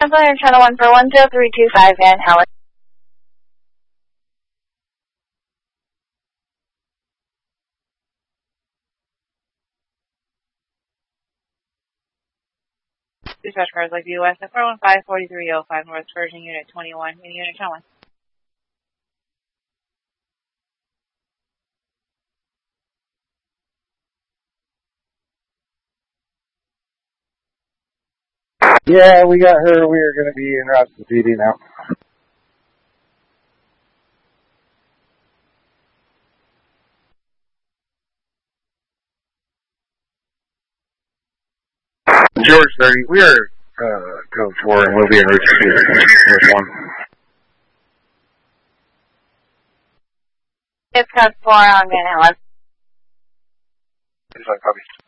Air Channel 1 for 10325 Van Halen. Dispatch cars like the US at 415-4305 North Pershing Unit 21, Unit Channel 1. Yeah, we got her. We are going to be en route to the PD now. George 30, we are code 4 and we'll be en route to PD. 1. It's code 4 on Van Halen. Copy.